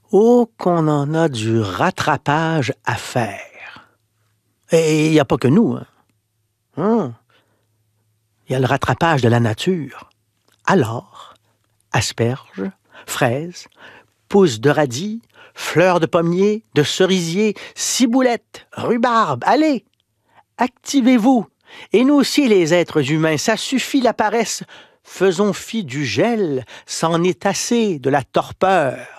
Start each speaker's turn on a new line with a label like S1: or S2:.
S1: Oh, qu'on en a du rattrapage à faire. Et il n'y a pas que nous. Il y a le rattrapage de la nature. Alors, asperges, fraises, pousses de radis, fleurs de pommier, de cerisier, ciboulettes, rhubarbe, allez, activez-vous. Et nous aussi, les êtres humains, ça suffit la paresse. Faisons fi du gel, c'en est assez de la torpeur.